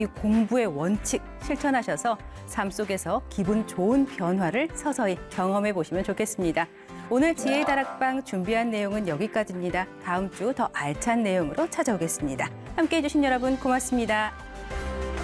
이 공부의 원칙 실천하셔서 삶 속에서 기분 좋은 변화를 서서히 경험해 보시면 좋겠습니다. 오늘 지혜의 다락방 준비한 내용은 여기까지입니다. 다음 주 더 알찬 내용으로 찾아오겠습니다. 함께해 주신 여러분 고맙습니다.